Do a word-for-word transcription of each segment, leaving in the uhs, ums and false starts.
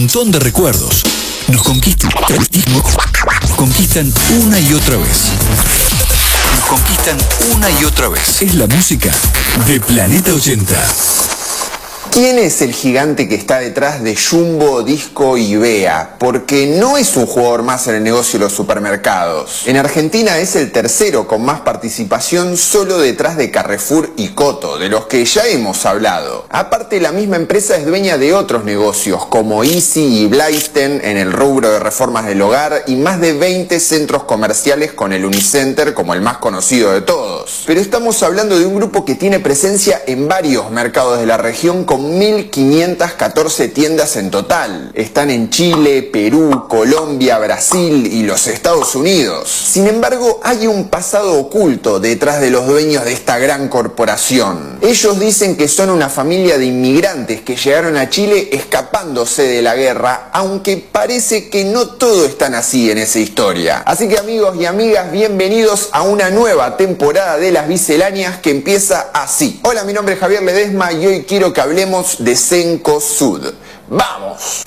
Montón de recuerdos. Nos conquistan, nos conquistan una y otra vez. Nos conquistan una y otra vez. Es la música de Planeta ochenta. ¿Quién es el gigante que está detrás de Jumbo, Disco y Bea? Porque no es un jugador más en el negocio de los supermercados. En Argentina es el tercero con más participación, solo detrás de Carrefour y Coto, de los que ya hemos hablado. Aparte, la misma empresa es dueña de otros negocios como Easy y Blaisten en el rubro de reformas del hogar y más de veinte centros comerciales con el Unicenter como el más conocido de todos. Pero estamos hablando de un grupo que tiene presencia en varios mercados de la región con mil quinientas catorce tiendas en total. Están en Chile, Perú, Colombia, Brasil y los Estados Unidos. Sin embargo, hay un pasado oculto detrás de los dueños de esta gran corporación. Ellos dicen que son una familia de inmigrantes que llegaron a Chile escapándose de la guerra, aunque parece que no todo es tan así en esa historia. Así que, amigos y amigas, bienvenidos a una nueva temporada de Las Misceláneas que empieza así. Hola, mi nombre es Javier Ledesma y hoy quiero que hablemos de Cencosud. ¡Vamos!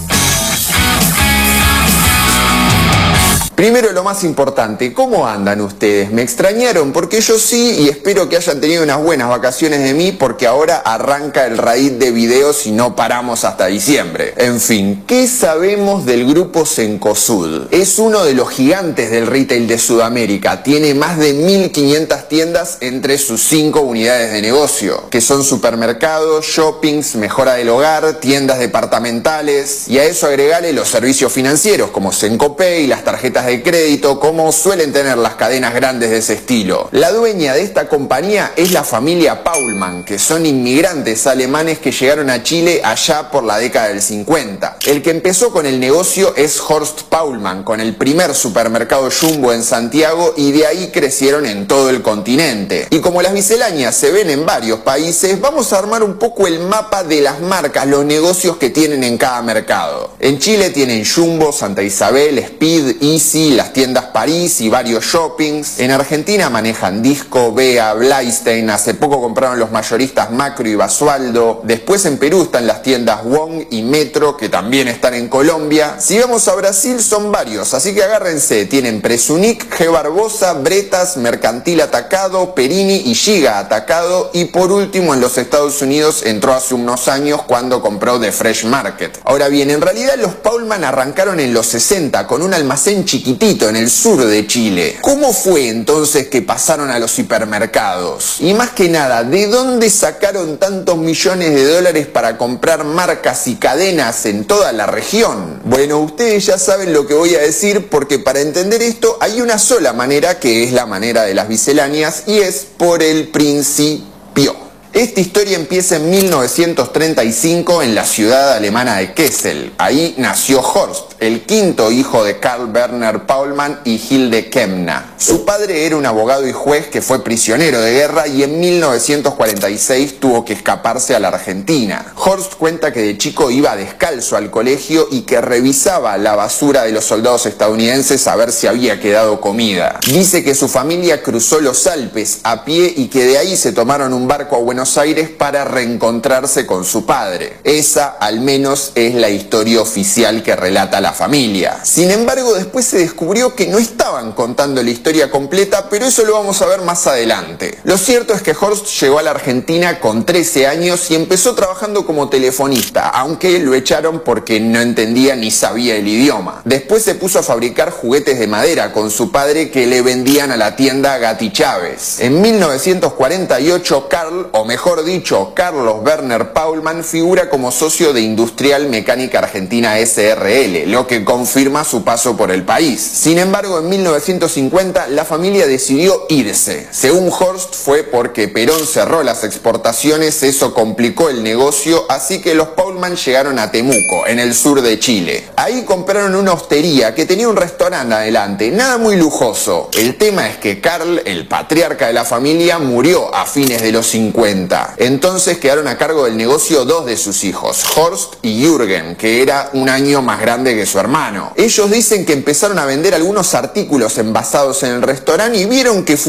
Primero, lo más importante, ¿cómo andan ustedes? ¿Me extrañaron? Porque yo sí, y espero que hayan tenido unas buenas vacaciones de mí, porque ahora arranca el raid de videos y no paramos hasta diciembre. En fin, ¿qué sabemos del grupo Cencosud? Es uno de los gigantes del retail de Sudamérica. Tiene más de mil quinientas tiendas entre sus cinco unidades de negocio, que son supermercados, shoppings, mejora del hogar, tiendas departamentales, y a eso agregale los servicios financieros como Cencopay y las tarjetas de crédito, como suelen tener las cadenas grandes de ese estilo. La dueña de esta compañía es la familia Paulman, que son inmigrantes alemanes que llegaron a Chile allá por la década del cincuenta. El que empezó con el negocio es Horst Paulman, con el primer supermercado Jumbo en Santiago, y de ahí crecieron en todo el continente. Y como las misceláneas se ven en varios países, vamos a armar un poco el mapa de las marcas, los negocios que tienen en cada mercado. En Chile tienen Jumbo, Santa Isabel, Speed, Easy, las tiendas París y varios shoppings. En Argentina manejan Disco, Bea, Blaisten. Hace poco compraron los mayoristas Macro y Basualdo. Después en Perú están las tiendas Wong y Metro, que también están en Colombia. Si vamos a Brasil son varios, así que agárrense. Tienen Presunic, G Barbosa, Bretas, Mercantil Atacado, Perini y Giga Atacado. Y por último, en los Estados Unidos entró hace unos años cuando compró The Fresh Market. Ahora bien, en realidad los Paulman arrancaron en los sesenta con un almacén chiquitito en el sur de Chile. ¿Cómo fue entonces que pasaron a los hipermercados? Y más que nada, ¿de dónde sacaron tantos millones de dólares para comprar marcas y cadenas en toda la región? Bueno, ustedes ya saben lo que voy a decir, porque para entender esto hay una sola manera, que es la manera de las misceláneas, y es por el principio. Esta historia empieza en mil novecientos treinta y cinco en la ciudad alemana de Kessel. Ahí nació Horst, el quinto hijo de Karl Werner Paulman y Hilde Kemna. Su padre era un abogado y juez que fue prisionero de guerra y en mil novecientos cuarenta y seis tuvo que escaparse a la Argentina. Horst cuenta que de chico iba descalzo al colegio y que revisaba la basura de los soldados estadounidenses a ver si había quedado comida. Dice que su familia cruzó los Alpes a pie y que de ahí se tomaron un barco a Buenos Aires para reencontrarse con su padre. Esa, al menos, es la historia oficial que relata la familia. Sin embargo, después se descubrió que no estaban contando la historia completa, pero eso lo vamos a ver más adelante. Lo cierto es que Horst llegó a la Argentina con trece años y empezó trabajando como telefonista, aunque lo echaron porque no entendía ni sabía el idioma. Después se puso a fabricar juguetes de madera con su padre, que le vendían a la tienda Gatti Chávez. En mil novecientos cuarenta y ocho, Karl, o mejor dicho, Carlos Werner Paulman, figura como socio de Industrial Mecánica Argentina S R L, lo que confirma su paso por el país. Sin embargo, en mil novecientos cincuenta la familia decidió irse. Según Horst, fue porque Perón cerró las exportaciones, eso complicó el negocio, así que los Paulman llegaron a Temuco, en el sur de Chile. Ahí compraron una hostería que tenía un restaurante adelante, nada muy lujoso. El tema es que Karl, el patriarca de la familia, murió a fines de los cincuenta. Entonces quedaron a cargo del negocio dos de sus hijos, Horst y Jürgen, que era un año más grande que su hermano. Ellos dicen que empezaron a vender algunos artículos envasados en el restaurante y vieron que